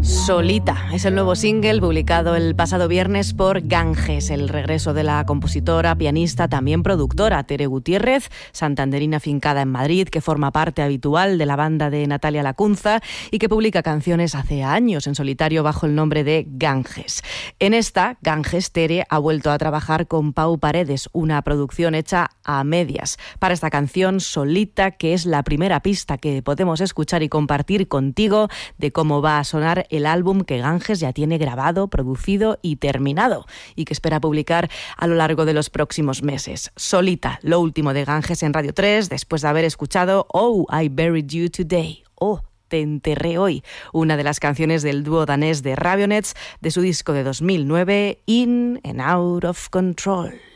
Solita es el nuevo single publicado el pasado viernes por Ganges, el regreso de la compositora, pianista, también productora Tere Gutiérrez, santanderina afincada en Madrid, que forma parte habitual de la banda de Natalia Lacunza y que publica canciones hace años en solitario bajo el nombre de Ganges. En esta, Ganges, Tere ha vuelto a trabajar con Pau Paredes, una producción hecha a medias, para esta canción Solita, que es la primera pista que podemos escuchar y compartir contigo de cómo va a sonar el álbum que Ganges ya tiene grabado, producido y terminado y que espera publicar a lo largo de los próximos meses. Solita, lo último de Ganges en Radio 3, después de haber escuchado Oh, I Buried You Today. Oh, te enterré hoy, una de las canciones del dúo danés de Raveonettes de su disco de 2009, In and Out of Control.